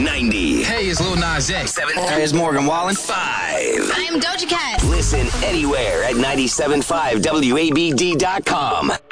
90. Hey, it's Lil Nas X. 7. Hey, it's Morgan Wallen. 5. I am Doja Cat. Listen anywhere at 97.5WABD.com.